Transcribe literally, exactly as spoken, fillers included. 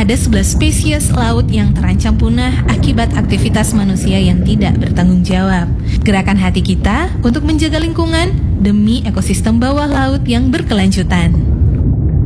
ada sebelas spesies laut yang terancam punah akibat aktivitas manusia yang tidak bertanggung jawab. Gerakan hati kita untuk menjaga lingkungan demi ekosistem bawah laut yang berkelanjutan.